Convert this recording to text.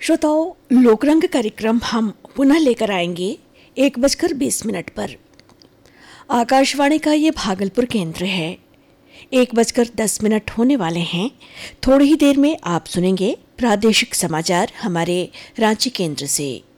श्रोताओं, लोकरंग कार्यक्रम हम पुनः लेकर आएंगे 1:20 पर। आकाशवाणी का ये भागलपुर केंद्र है। 1:10 होने वाले हैं। थोड़ी ही देर में आप सुनेंगे प्रादेशिक समाचार हमारे रांची केंद्र से।